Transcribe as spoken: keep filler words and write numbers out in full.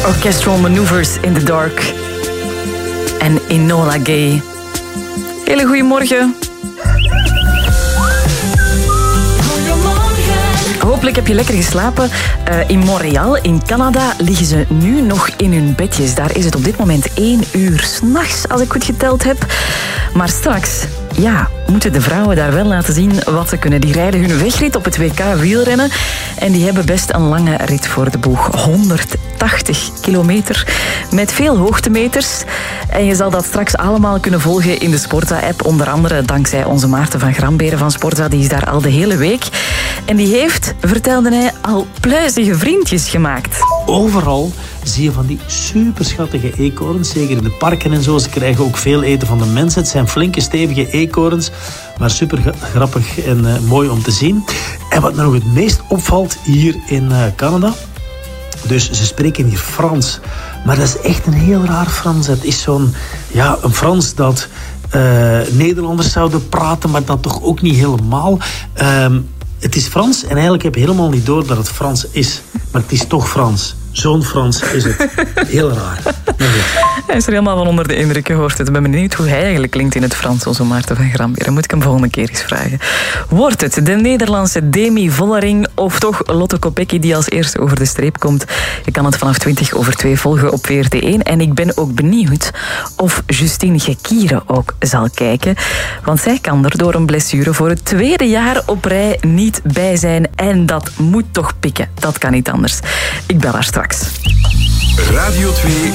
Orchestral Maneuvers in the Dark. En Enola Gay. Hele goeiemorgen. Hopelijk heb je lekker geslapen. Uh, in Montreal, in Canada, liggen ze nu nog in hun bedjes. Daar is het op dit moment één uur 's nachts, als ik goed geteld heb. Maar straks, ja, moeten de vrouwen daar wel laten zien wat ze kunnen. Die rijden hun wegrit op het W K wielrennen. En die hebben best een lange rit voor de boeg. honderdtachtig kilometer met veel hoogtemeters. En je zal dat straks allemaal kunnen volgen in de Sporza-app. Onder andere dankzij onze Maarten van Gramberen van Sporza. Die is daar al de hele week. En die heeft, vertelde hij, al pluizige vriendjes gemaakt. Overal zie je van die superschattige eekhoorns. Zeker in de parken en zo. Ze krijgen ook veel eten van de mensen. Het zijn flinke, stevige eekhoorns. Maar super grappig en uh, mooi om te zien. En wat me nog het meest opvalt hier in uh, Canada. Dus ze spreken hier Frans. Maar dat is echt een heel raar Frans. Het is zo'n ja, een Frans dat uh, Nederlanders zouden praten. Maar dat toch ook niet helemaal. Um, het is Frans en eigenlijk heb je helemaal niet door dat het Frans is. Maar het is toch Frans. Zo'n Frans is het. Heel raar. Hij is er helemaal van onder de indruk, je hoort het. Ik ben benieuwd hoe hij eigenlijk klinkt in het Frans, onze Maarten van Gramberen. Dan moet ik hem volgende keer eens vragen. Wordt het de Nederlandse Demi Vollering of toch Lotte Kopecky die als eerste over de streep komt? Je kan het vanaf twintig over twee volgen op V R T één. En ik ben ook benieuwd of Justine Gekiere ook zal kijken. Want zij kan er door een blessure voor het tweede jaar op rij niet bij zijn. En dat moet toch pikken. Dat kan niet anders. Ik bel haar straks. Radio twee